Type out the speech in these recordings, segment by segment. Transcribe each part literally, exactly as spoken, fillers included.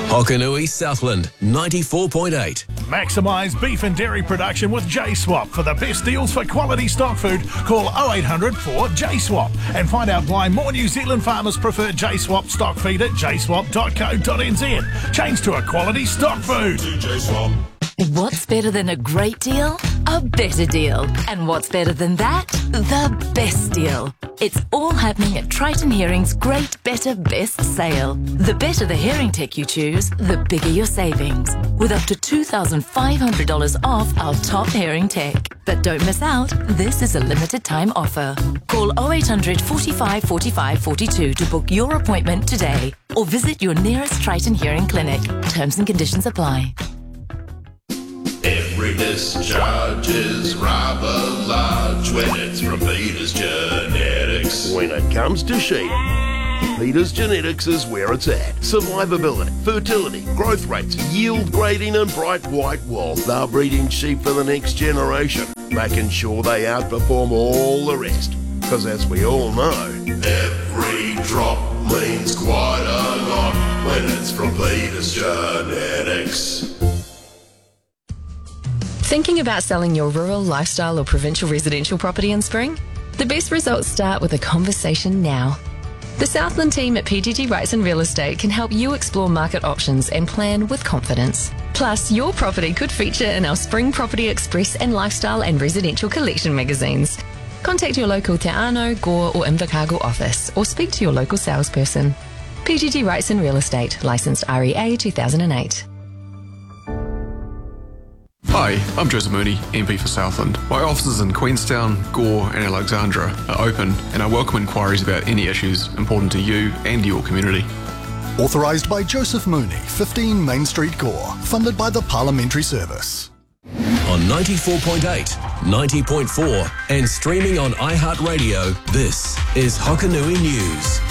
Hokanui Southland, ninety-four point eight. Maximise beef and dairy production with J Swap. For the best deals for quality stock food, call oh eight hundred four J swap and find out why more New Zealand farmers prefer J Swap stock feed at j swap dot co dot n z. Change to a quality stock food. What's better than a great deal? A better deal. And what's better than that? The best deal. It's all happening at Triton Hearing's Great Better Best sale. The better the hearing tech you choose, the bigger your savings. With up to two thousand five hundred dollars off our top hearing tech. But don't miss out, this is a limited time offer. Call oh eight hundred, forty-five, forty-five, forty-two to book your appointment today. Or visit your nearest Triton Hearing clinic. Terms and conditions apply. Every discharge is rather large when it's from Peters Genetics. When it comes to sheep, Peters Genetics is where it's at. Survivability, fertility, growth rates, yield grading and bright white wool. They're breeding sheep for the next generation, making sure they outperform all the rest. Because as we all know, every drop means quite a lot when it's from Peters Genetics. Thinking about selling your rural, lifestyle or provincial residential property in spring? The best results start with a conversation now. The Southland team at P G G Wrightson Real Estate can help you explore market options and plan with confidence. Plus, your property could feature in our Spring Property Express and Lifestyle and Residential Collection magazines. Contact your local Te Ano, Gore or Invercargill office or speak to your local salesperson. P G G Wrightson Real Estate, licensed R E A two thousand eight. Hi, I'm Joseph Mooney, M P for Southland. My offices in Queenstown, Gore and Alexandra are open and I welcome inquiries about any issues important to you and your community. Authorised by Joseph Mooney, fifteen Main Street, Gore. Funded by the Parliamentary Service. On ninety-four point eight, ninety point four and streaming on iHeartRadio, this is Hokanui News.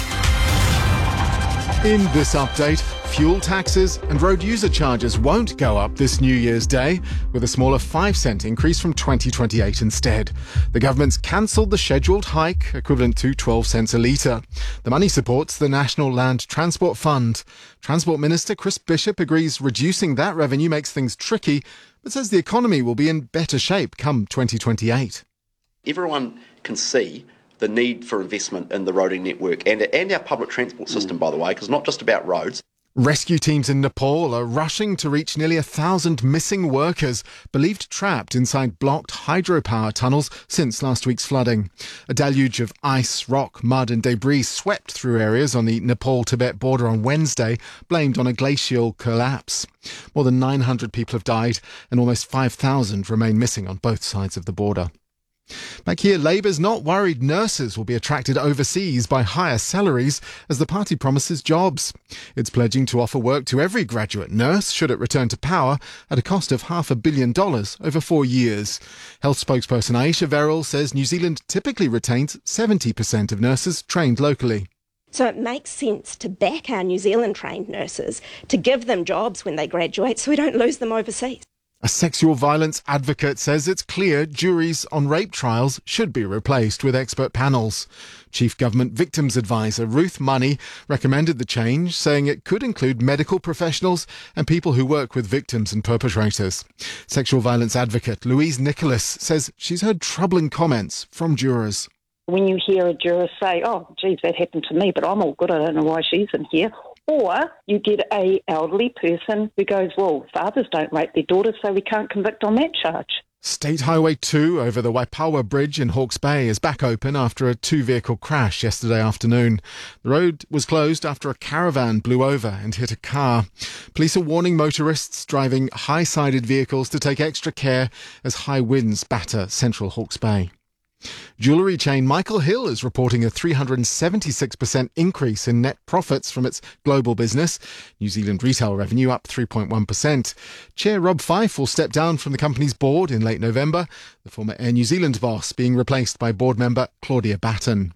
In this update, fuel taxes and road user charges won't go up this New Year's Day, with a smaller five cent increase from twenty twenty-eight instead. The government's cancelled the scheduled hike, equivalent to twelve cents a litre. The money supports the National Land Transport Fund. Transport Minister Chris Bishop agrees reducing that revenue makes things tricky, but says the economy will be in better shape come twenty twenty-eight. Everyone can see the need for investment in the roading network and, and our public transport system, by the way, because it's not just about roads. Rescue teams in Nepal are rushing to reach nearly a thousand missing workers believed trapped inside blocked hydropower tunnels since last week's flooding. A deluge of ice, rock, mud and debris swept through areas on the Nepal-Tibet border on Wednesday, blamed on a glacial collapse. More than nine hundred people have died and almost five thousand remain missing on both sides of the border. Back here, Labour's not worried nurses will be attracted overseas by higher salaries as the party promises jobs. It's pledging to offer work to every graduate nurse should it return to power at a cost of half a billion dollars over four years. Health spokesperson Aisha Verrill says New Zealand typically retains seventy percent of nurses trained locally. So it makes sense to back our New Zealand trained nurses, to give them jobs when they graduate so we don't lose them overseas. A sexual violence advocate says it's clear juries on rape trials should be replaced with expert panels. Chief Government Victims Advisor Ruth Money recommended the change, saying it could include medical professionals and people who work with victims and perpetrators. Sexual violence advocate Louise Nicholas says she's heard troubling comments from jurors. When you hear a juror say, oh, geez, that happened to me, but I'm all good, I don't know why she's in here. Or you get a elderly person who goes, well, fathers don't rape their daughters, so we can't convict on that charge. State Highway two over the Waipawa Bridge in Hawke's Bay is back open after a two-vehicle crash yesterday afternoon. The road was closed after a caravan blew over and hit a car. Police are warning motorists driving high-sided vehicles to take extra care as high winds batter central Hawke's Bay. Jewellery chain Michael Hill is reporting a three hundred seventy-six percent increase in net profits from its global business. New Zealand retail revenue up three point one percent. Chair Rob Fyfe will step down from the company's board in late November, the former Air New Zealand boss being replaced by board member Claudia Batten.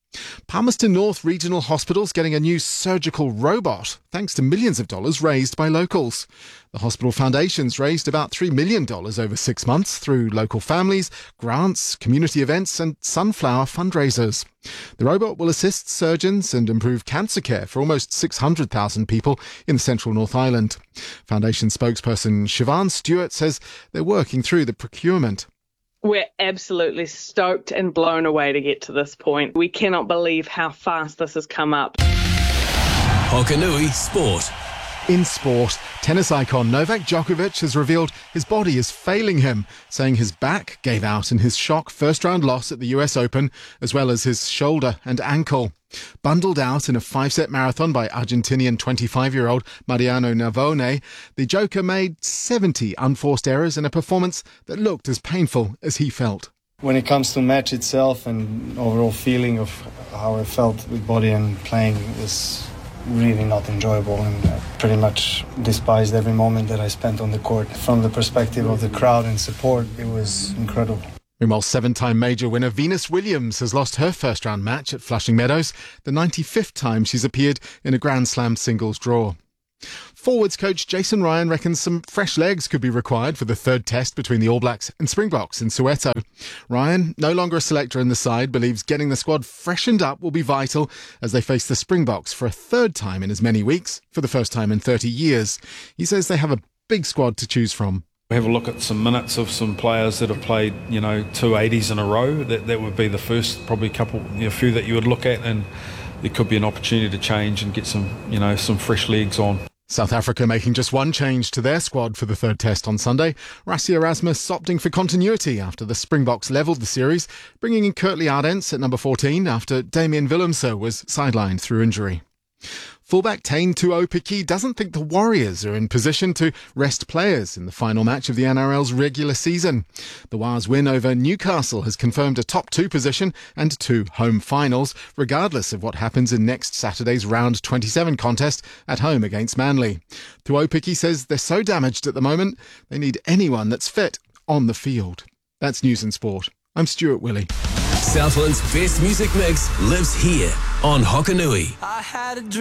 Palmerston North Regional Hospital's getting a new surgical robot, thanks to millions of dollars raised by locals. The hospital foundation's raised about three million dollars over six months through local families, grants, community events and sunflower fundraisers. The robot will assist surgeons and improve cancer care for almost six hundred thousand people in the central North Island. Foundation spokesperson Siobhan Stewart says they're working through the procurement. We're absolutely stoked and blown away to get to this point. We cannot believe how fast this has come up. Hokanui Sport. In sport, tennis icon Novak Djokovic has revealed his body is failing him, saying his back gave out in his shock first-round loss at the U S Open, as well as his shoulder and ankle. Bundled out in a five-set marathon by Argentinian twenty-five-year-old Mariano Navone, the Joker made seventy unforced errors in a performance that looked as painful as he felt. When it comes to match itself and overall feeling of how I felt with body and playing was really not enjoyable, and I pretty much despised every moment that I spent on the court. From the perspective of the crowd and support, it was incredible. Meanwhile, seven-time major winner Venus Williams has lost her first-round match at Flushing Meadows, the ninety-fifth time she's appeared in a Grand Slam singles draw. Forwards coach Jason Ryan reckons some fresh legs could be required for the third test between the All Blacks and Springboks in Soweto. Ryan, no longer a selector in the side, believes getting the squad freshened up will be vital as they face the Springboks for a third time in as many weeks, for the first time in thirty years. He says they have a big squad to choose from. Have a look at some minutes of some players that have played, you know, two eighties in a row. That that would be the first, probably couple, you know, few that you would look at, and there could be an opportunity to change and get some, you know, some fresh legs on. South Africa making just one change to their squad for the third test on Sunday. Rassie Erasmus opting for continuity after the Springboks levelled the series, bringing in Kurtley Arendse at number fourteen after Damien Willemse was sidelined through injury. Fullback Taine Tuopiki doesn't think the Warriors are in position to rest players in the final match of the N R L's regular season. The Wars' win over Newcastle has confirmed a top two position and two home finals, regardless of what happens in next Saturday's round twenty-seven contest at home against Manly. Tuopiki says they're so damaged at the moment, they need anyone that's fit on the field. That's News and Sport. I'm Stuart Willey. Southland's best music mix lives here on Hokanui. I had a dream.